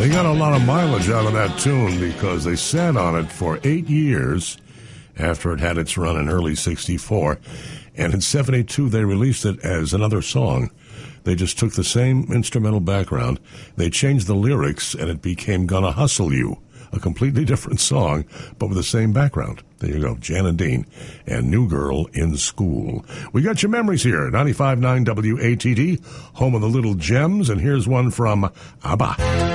They got a lot of mileage out of that tune because they sat on it for 8 years after it had its run in early 64. And in 72, they released it as another song. They just took the same instrumental background. They changed the lyrics, and it became Gonna Hustle You, a completely different song, but with the same background. There you go, Jan and Dean, and New Girl in School. We got your memories here, 95.9 WATD, home of the Little Gems, and here's one from ABBA.